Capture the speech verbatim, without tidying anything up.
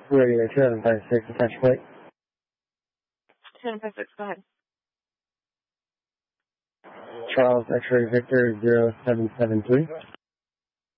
Radio two seven five six, attach plate. two seven five six, go ahead. Charles X-ray Victor zero seven seven three.